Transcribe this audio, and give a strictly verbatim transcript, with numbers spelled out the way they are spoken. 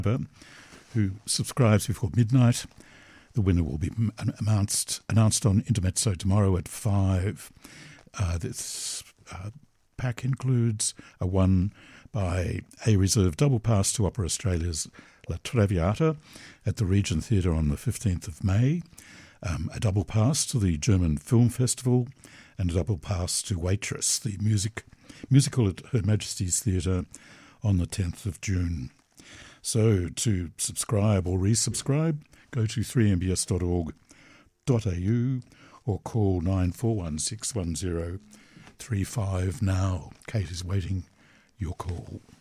who subscribes before midnight. The winner will be announced announced on Intermezzo tomorrow at five. Uh, this uh, pack includes a one by a reserve double pass to Opera Australia's La Traviata at the Regent Theatre on the fifteenth of May, um, a double pass to the German Film Festival, and a double pass to Waitress, the music musical at Her Majesty's Theatre on the tenth of June. So to subscribe or resubscribe, go to three m b s dot org dot a u or call nine four one six one zero three five now. Kate is waiting your call.